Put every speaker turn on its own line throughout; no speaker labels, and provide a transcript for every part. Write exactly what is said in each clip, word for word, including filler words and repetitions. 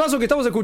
temazo que estamos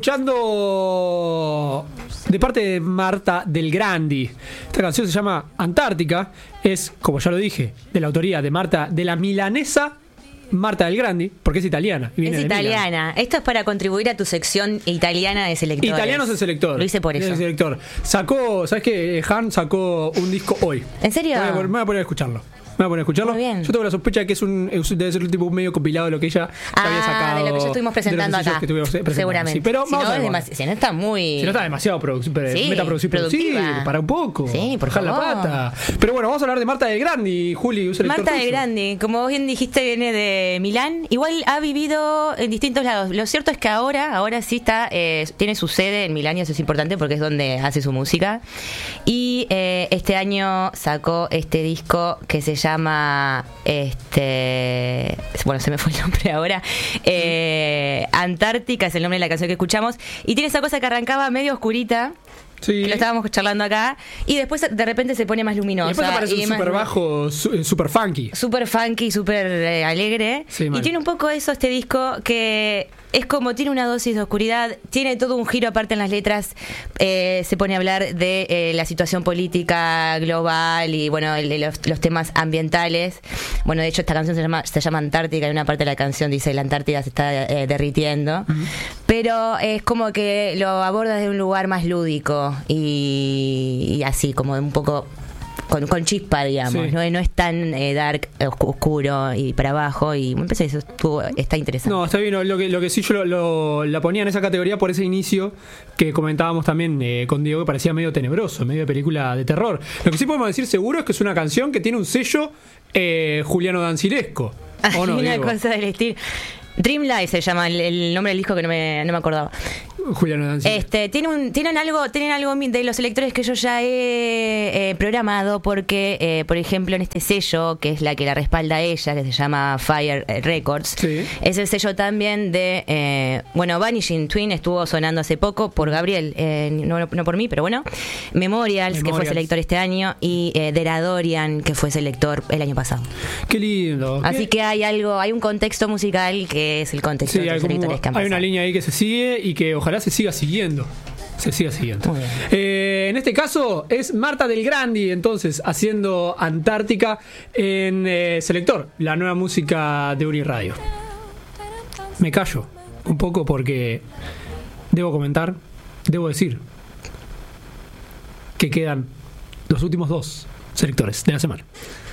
escuchando de parte de Marta Del Grandi. Esta canción se llama Antártica. Es, como ya lo dije, de la autoría de Marta de la milanesa Marta Del Grandi, porque es italiana. Y viene
es
de
italiana.
Milán.
Esto es para contribuir a tu sección italiana de selectores.
Italiano es el selector.
Lo hice por eso.
Es el selector. Sacó, ¿sabes qué? Han sacó un disco hoy.
¿En serio?
Me voy a, me voy a poner a escucharlo. Me voy a poner a escucharlo.
Muy bien.
Yo tengo la sospecha que es un es, debe ser un tipo medio compilado de lo que ella
ah,
había sacado.
de lo que ya estuvimos presentando acá.
Que presentando.
Seguramente.
Sí, pero
si,
vamos
no
a ver,
es demasi- si no está muy...
Si no está demasiado produ-
sí,
metaproducir, producir, para un poco.
Sí, por
Dejar
favor.
la pata. Pero bueno, vamos a hablar de Marta Del Grandi, Juli. Un selector
Marta Del
tuyo.
Grandi, como vos bien dijiste, viene de Milán. Igual ha vivido en distintos lados. Lo cierto es que ahora, ahora sí está, eh, tiene su sede en Milán y eso es importante porque es donde hace su música. Y eh, este año sacó este disco que se llama, este, bueno, se me fue el nombre ahora. Eh, Antártica es el nombre de la canción que escuchamos. Y tiene esa cosa que arrancaba medio oscurita. Sí. Que lo estábamos charlando acá. Y después de repente se pone más luminosa.
Y después aparece
y
un
más-
super bajo, su- super funky.
Súper funky, súper eh, alegre.
Sí,
y
mal.
tiene un poco eso este disco que es como tiene una dosis de oscuridad, tiene todo un giro aparte en las letras. Eh, se pone a hablar de eh, la situación política global y bueno, el- los, los temas ambientales. Bueno, de hecho esta canción se llama, se llama Antártica y una parte de la canción dice la Antártida se está eh, derritiendo. Uh-huh. Pero es como que lo aborda desde un lugar más lúdico y, y así, como un poco... Con, con chispa, digamos, sí. no, no es tan eh, dark, oscuro y para abajo. Y me parece que eso estuvo, está interesante.
No, está bien. Lo que, lo que sí yo lo, lo, la ponía en esa categoría por ese inicio que comentábamos también eh, con Diego, que parecía medio tenebroso, medio de película de terror. Lo que sí podemos decir seguro es que es una canción que tiene un sello eh, Juliano Danciresco.
¿O no, una
Diego?
cosa del estilo. Dream Life se llama el, el nombre del disco que no me, no me acordaba.
Juliano Danciresco.
Este, tiene un, tienen algo, tienen algo de los electores que yo ya he eh, programado porque, eh, por ejemplo, en este sello, que es la que la respalda a ella, que se llama Fire Records, sí. Es el sello también de, eh, bueno, Vanishing Twin estuvo sonando hace poco por Gabriel, eh, no, no por mí, pero bueno, Memorials, Memorials. que fue selector este año, y eh, Deradorian, que fue selector el año pasado.
Qué lindo.
Así
¿Qué?
que hay algo, hay un contexto musical que es el contexto
sí,
de los selectores
como,
que han
hay
pasado.
una línea ahí que se sigue y que ojalá se siga siguiendo. Se siga siguiendo. Eh, en este caso es Marta Del Grandi, entonces, haciendo Antártica en eh, Selector, la nueva música de Uniradio. Me callo un poco porque debo comentar, debo decir que quedan los últimos dos selectores de la semana.